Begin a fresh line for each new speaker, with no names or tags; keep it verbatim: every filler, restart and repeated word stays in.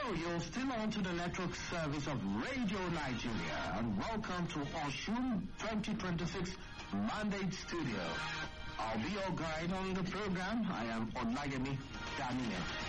you're still on to the network service of Radio Nigeria, and welcome to Oshun twenty twenty-six Mandate Studio. I'll be your guide on the program. I am Olagemi Daniel.